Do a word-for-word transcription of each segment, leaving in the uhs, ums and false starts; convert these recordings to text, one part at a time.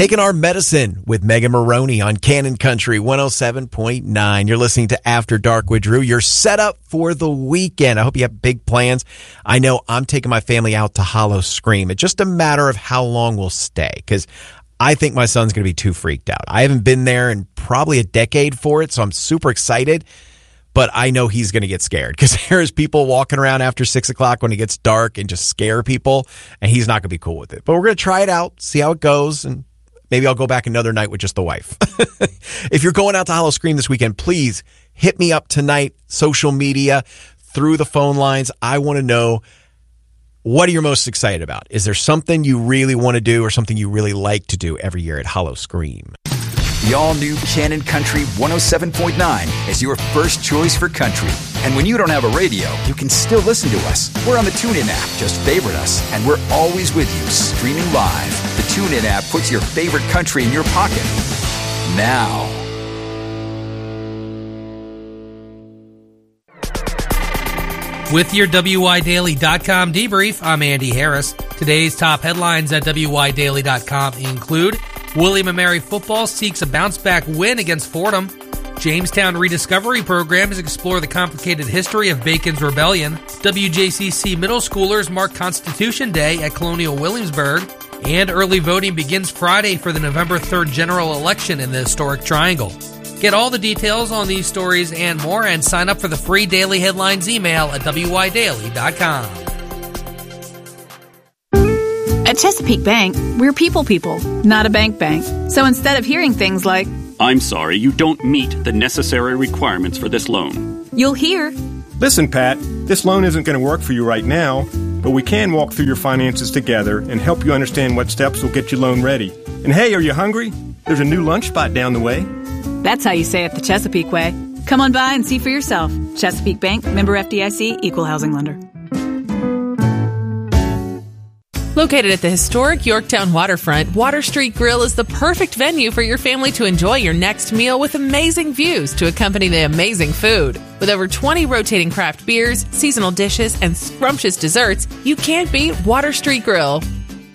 Taking Our Medicine with Megan Maroney on Cannon Country one oh seven point nine. You're listening to After Dark with Drew. You're set up for the weekend. I hope you have big plans. I know I'm taking my family out to Hollow Scream. It's just a matter of how long we'll stay, because I think my son's going to be too freaked out. I haven't been there in probably a decade for it, so I'm super excited. But I know he's going to get scared, because there's people walking around after six o'clock when it gets dark and just scare people, and he's not going to be cool with it. But we're going to try it out, see how it goes, and maybe I'll go back another night with just the wife. If you're going out to Hollow Scream this weekend, please hit me up tonight, social media, through the phone lines. I want to know, what are you most excited about? Is there something you really want to do or something you really like to do every year at Hollow Scream? The all-new Cannon Country one oh seven point nine is your first choice for country. And when you don't have a radio, you can still listen to us. We're on the TuneIn app. Just favorite us, and we're always with you, streaming live. The TuneIn app puts your favorite country in your pocket. Now. With your W Y Daily dot com debrief, I'm Andy Harris. Today's top headlines at W Y Daily dot com include: William and Mary football seeks a bounce-back win against Fordham. Jamestown Rediscovery Programs explore the complicated history of Bacon's Rebellion. W J C C middle schoolers mark Constitution Day at Colonial Williamsburg. And early voting begins Friday for the November third general election in the historic Triangle. Get all the details on these stories and more, and sign up for the free Daily Headlines email at W Y Daily dot com. At Chesapeake Bank, we're people people, not a bank bank. So instead of hearing things like, "I'm sorry, you don't meet the necessary requirements for this loan," you'll hear, "Listen, Pat, this loan isn't going to work for you right now, but we can walk through your finances together and help you understand what steps will get you loan ready. And hey, are you hungry? There's a new lunch spot down the way." That's how you say it the Chesapeake way. Come on by and see for yourself. Chesapeake Bank, member F D I C, equal housing lender. Located at the historic Yorktown waterfront, Water Street Grill is the perfect venue for your family to enjoy your next meal with amazing views to accompany the amazing food. With over twenty rotating craft beers, seasonal dishes, and scrumptious desserts, you can't beat Water Street Grill.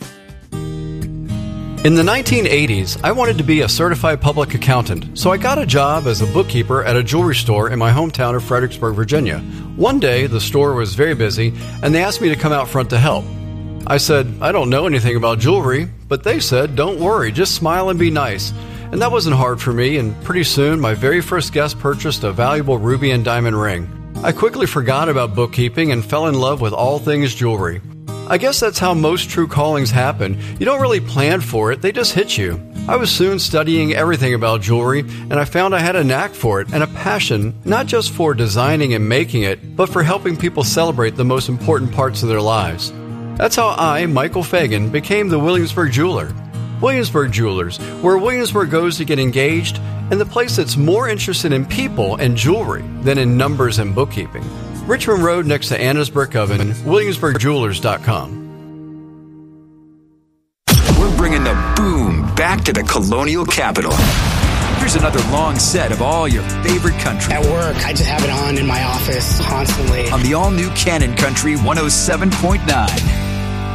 In the nineteen eighties, I wanted to be a certified public accountant, so I got a job as a bookkeeper at a jewelry store in my hometown of Fredericksburg, Virginia. One day, the store was very busy, and they asked me to come out front to help. I said, "I don't know anything about jewelry," but they said, "Don't worry, just smile and be nice." And that wasn't hard for me, and pretty soon, my very first guest purchased a valuable ruby and diamond ring. I quickly forgot about bookkeeping and fell in love with all things jewelry. I guess that's how most true callings happen. You don't really plan for it, they just hit you. I was soon studying everything about jewelry, and I found I had a knack for it and a passion, not just for designing and making it, but for helping people celebrate the most important parts of their lives. That's how I, Michael Fagan, became the Williamsburg Jeweler. Williamsburg Jewelers, where Williamsburg goes to get engaged, and the place that's more interested in people and jewelry than in numbers and bookkeeping. Richmond Road next to Anna's Brick Oven, Williamsburg Jewelers dot com. We're bringing the boom back to the colonial capital. Here's another long set of all your favorite country. At work, I just have it on in my office constantly. On the all-new Cannon Country one oh seven point nine.